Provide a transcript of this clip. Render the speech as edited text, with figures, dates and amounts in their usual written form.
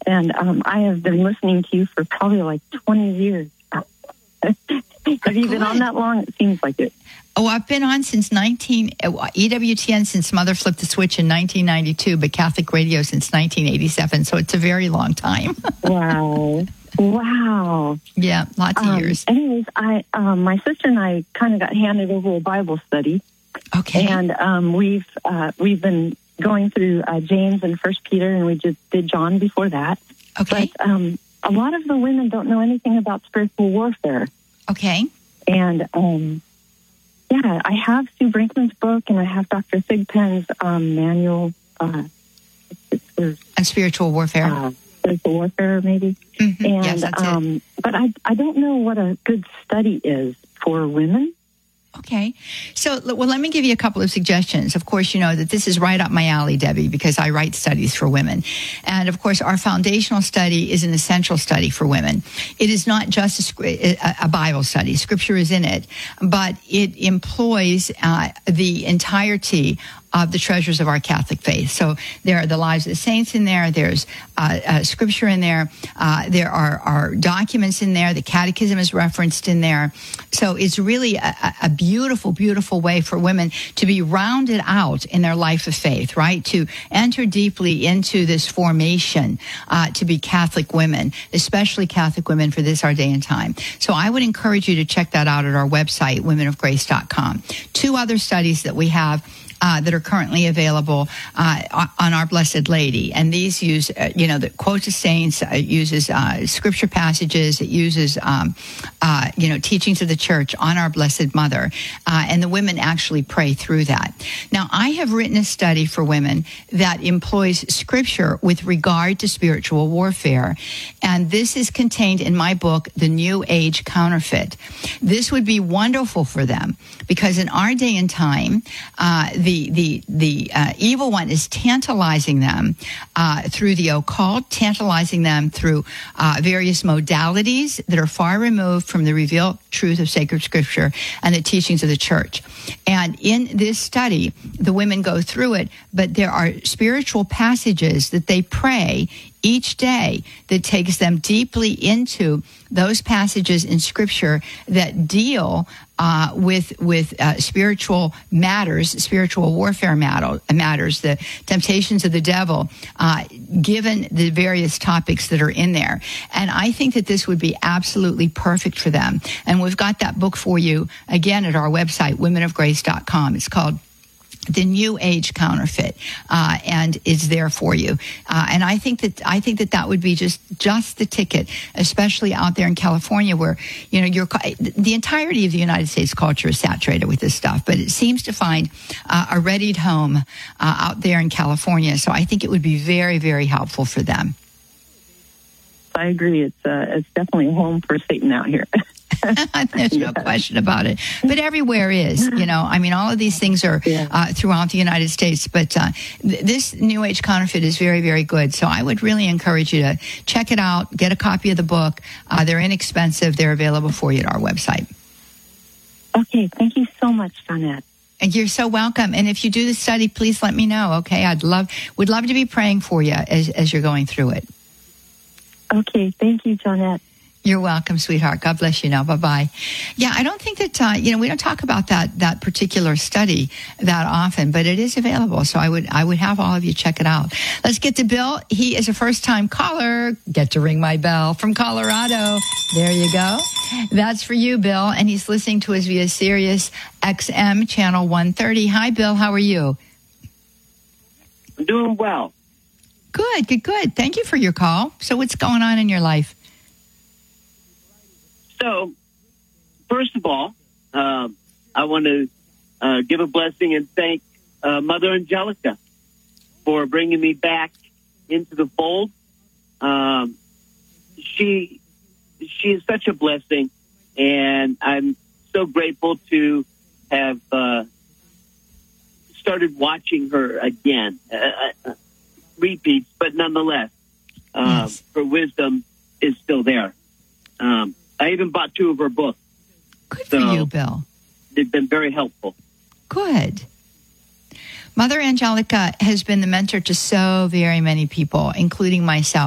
And I have been listening to you for probably like 20 years. Have you been on that long? It seems like it. Oh, I've been on since EWTN since Mother flipped the switch in 1992, but Catholic Radio since 1987. So it's a very long time. Wow. Yeah, lots of years. Anyways, my sister and I kind of got handed over a Bible study. Okay. And we've been going through James and First Peter, and we just did John before that. Okay. But a lot of the women don't know anything about spiritual warfare. Okay. And I have Sue Brinkman's book, and I have Dr. Thigpen's manual. And spiritual warfare. Spiritual warfare, maybe. Mm-hmm. And, yes, that's it. But I don't know what a good study is for women. Okay. So, well, let me give you a couple of suggestions. Of course, you know that this is right up my alley, Debbie, because I write studies for women. And, of course, our foundational study is an essential study for women. It is not just a Bible study. Scripture is in it, but it employs the entirety of the treasures of our Catholic faith. So there are the lives of the saints in there. There's scripture in there. There are documents in there. The catechism is referenced in there. So it's really a beautiful, beautiful way for women to be rounded out in their life of faith, right? To enter deeply into this formation to be Catholic women, especially Catholic women for this our day and time. So I would encourage you to check that out at our website, womenofgrace.com. 2 other studies that we have that are currently available on Our Blessed Lady. And these use, the quotes of saints, it uses scripture passages, it uses, teachings of the church on Our Blessed Mother. And the women actually pray through that. Now, I have written a study for women that employs scripture with regard to spiritual warfare. And this is contained in my book, The New Age Counterfeit. This would be wonderful for them because in our day and time, the evil one is tantalizing them through the occult, tantalizing them through various modalities that are far removed from the revealed truth of sacred scripture and the teachings of the church. And in this study, the women go through it, but there are spiritual passages that they pray each day that takes them deeply into those passages in scripture that deal with spiritual matters, spiritual warfare matters, the temptations of the devil, given the various topics that are in there. And I think that this would be absolutely perfect for them. And we've got that book for you, again, at our website, womenofgrace.com. It's called The New Age Counterfeit, and it's there for you. And I think that would be just the ticket, especially out there in California, where the entirety of the United States culture is saturated with this stuff, but it seems to find a readied home out there in California. So I think it would be very, very helpful for them. I agree. It's definitely a home for Satan out here. There's no question about it. But everywhere is, all of these things are throughout the United States. But this New Age Counterfeit is very, very good. So I would really encourage you to check it out, get a copy of the book. They're inexpensive. They're available for you at our website. Okay. Thank you so much, Jeanette. And you're so welcome. And if you do the study, please let me know. Okay. Would love to be praying for you as you're going through it. Okay. Thank you, Jeanette. You're welcome, sweetheart. God bless you now. Bye-bye. Yeah, I don't think that, we don't talk about that particular study that often, but it is available. So I would have all of you check it out. Let's get to Bill. He is a first-time caller. Get to ring my bell from Colorado. There you go. That's for you, Bill. And he's listening to us via Sirius XM channel 130. Hi, Bill. How are you? I'm doing well. Good. Thank you for your call. So what's going on in your life? So, first of all, I want to give a blessing and thank Mother Angelica for bringing me back into the fold. She is such a blessing, and I'm so grateful to have started watching her again. Repeats, but nonetheless, yes. Her wisdom is still there. I even bought 2 of her books. Good for you, Bill. They've been very helpful. Good. Mother Angelica has been the mentor to so very many people, including myself.